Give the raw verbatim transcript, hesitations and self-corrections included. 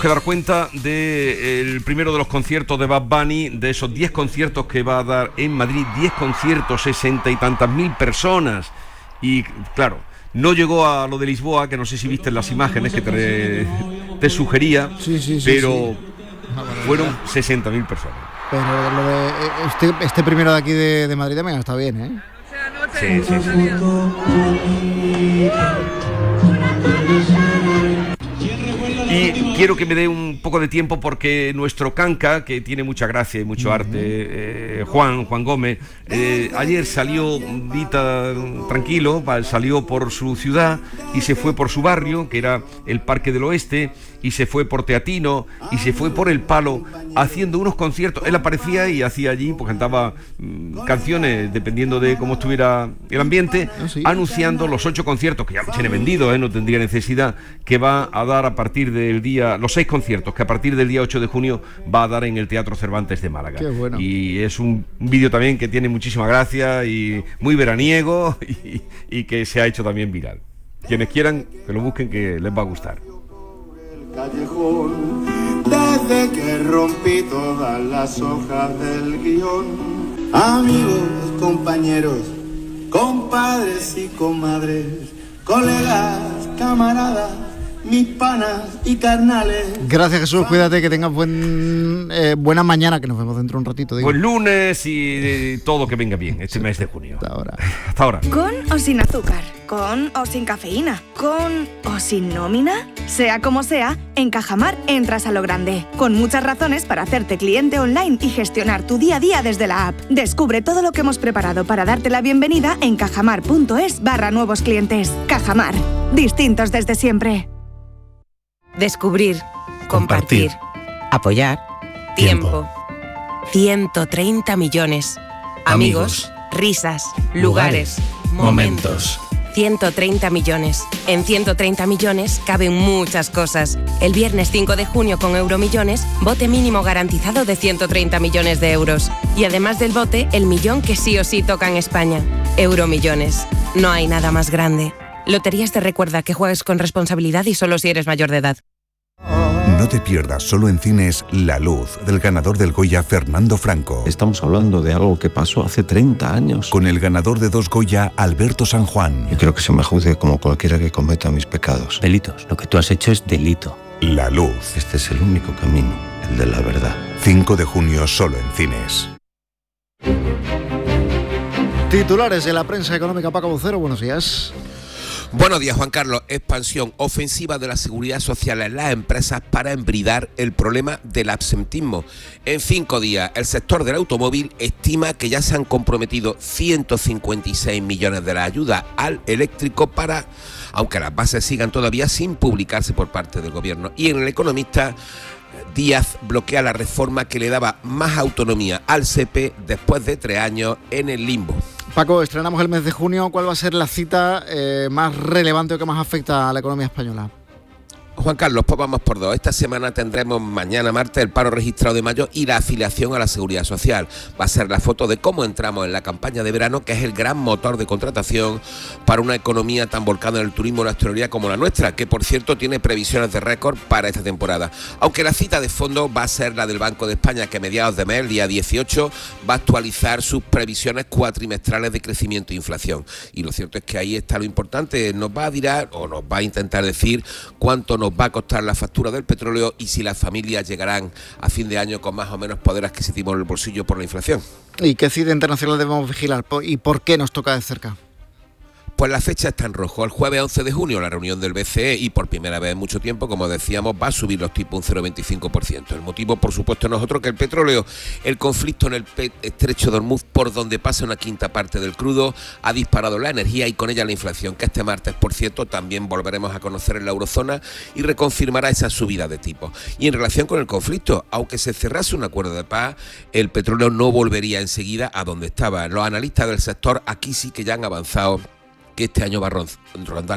que dar cuenta del primero de los conciertos de Bad Bunny, de esos diez conciertos que va a dar en Madrid, diez conciertos, sesenta y tantas mil personas. Y claro, no llegó a lo de Lisboa, que no sé si viste las imágenes que te, te sugería, sí, sí, sí, pero sí. fueron sesenta mil personas. Pero lo de este, este primero de aquí de, de Madrid también está bien, ¿eh? Sí, sí, sí. Y quiero que me dé un poco de tiempo porque nuestro canca, que tiene mucha gracia y mucho uh-huh. arte, eh, Juan, Juan Gómez, eh, ayer salió dita tranquilo, salió por su ciudad y se fue por su barrio, que era el Parque del Oeste, y se fue por Teatino, y se fue por El Palo, haciendo unos conciertos. Él aparecía y hacía allí, pues cantaba mmm, canciones, dependiendo de cómo estuviera el ambiente, ¿Ah, sí? anunciando los ocho conciertos, que ya los tiene vendidos, ¿eh? No tendría necesidad, que va a dar a partir del día, los seis conciertos, que a partir del día ocho de junio va a dar en el Teatro Cervantes de Málaga. Qué bueno. Y es un, un vídeo también que tiene muchísima gracia y muy veraniego y, y que se ha hecho también viral. Quienes quieran, que lo busquen, que les va a gustar. Callejón, desde que rompí todas las hojas del guión. Amigos, compañeros, compadres y comadres, colegas, camaradas, mis panas y carnales. Gracias, Jesús, cuídate, que tengas buen eh, buena mañana, que nos vemos dentro de un ratito. Digo. Buen lunes y eh, todo que venga bien este sí. mes de junio. Hasta ahora. Hasta ahora. Con o sin azúcar, con o sin cafeína, con o sin nómina. Sea como sea, en Cajamar entras a lo grande, con muchas razones para hacerte cliente online y gestionar tu día a día desde la app. Descubre todo lo que hemos preparado para darte la bienvenida en cajamar.es barra nuevos clientes. Cajamar, distintos desde siempre. Descubrir, compartir, compartir. Apoyar, tiempo. ciento treinta millones. Amigos, Amigos risas, lugares, lugares momentos. ciento treinta millones. En ciento treinta millones caben muchas cosas. El viernes cinco de junio con Euromillones, bote mínimo garantizado de ciento treinta millones de euros. Y además del bote, el millón que sí o sí toca en España. Euromillones. No hay nada más grande. Loterías te recuerda que juegues con responsabilidad y solo si eres mayor de edad. No te pierdas solo en cines La Luz, del ganador del Goya, Fernando Franco. Estamos hablando de algo que pasó hace treinta años. Con el ganador de dos Goya, Alberto San Juan. Yo quiero que se me juzgue como cualquiera que cometa mis pecados. Delitos. Lo que tú has hecho es delito. La Luz. Este es el único camino, el de la verdad. cinco de junio solo en cines. Titulares de la prensa económica. Paco Vocero, buenos días. Buenos días, Juan Carlos. Expansión ofensiva de la seguridad social en las empresas para embridar el problema del absentismo. En cinco días, el sector del automóvil estima que ya se han comprometido ciento cincuenta y seis millones de la ayuda al eléctrico para, aunque las bases sigan todavía sin publicarse por parte del gobierno. Y en El Economista, Díaz bloquea la reforma que le daba más autonomía al S E P E después de tres años en el limbo. Paco, estrenamos el mes de junio. ¿Cuál va a ser la cita eh, más relevante o que más afecta a la economía española? Juan Carlos, pues vamos por dos. Esta semana tendremos mañana martes el paro registrado de mayo y la afiliación a la Seguridad Social. Va a ser la foto de cómo entramos en la campaña de verano, que es el gran motor de contratación para una economía tan volcada en el turismo y la hostelería como la nuestra, que por cierto tiene previsiones de récord para esta temporada. Aunque la cita de fondo va a ser la del Banco de España, que a mediados de mes, el día dieciocho, va a actualizar sus previsiones cuatrimestrales de crecimiento e inflación. Y lo cierto es que ahí está lo importante. Nos va a dirá o nos va a intentar decir cuánto nos va a costar la factura del petróleo y si las familias llegarán a fin de año con más o menos poder adquisitivo en el bolsillo por la inflación. ¿Y qué cita internacional debemos vigilar y por qué nos toca de cerca? Pues la fecha está en rojo. El jueves once de junio, la reunión del B C E, y por primera vez en mucho tiempo, como decíamos, va a subir los tipos un cero coma veinticinco por ciento. El motivo, por supuesto, no es otro que el petróleo. El conflicto en el estrecho de Hormuz, por donde pasa una quinta parte del crudo, ha disparado la energía y con ella la inflación, que este martes, por cierto, también volveremos a conocer en la eurozona y reconfirmará esa subida de tipos. Y en relación con el conflicto, aunque se cerrase un acuerdo de paz, el petróleo no volvería enseguida a donde estaba. Los analistas del sector aquí sí que ya han avanzado que este año va a rondar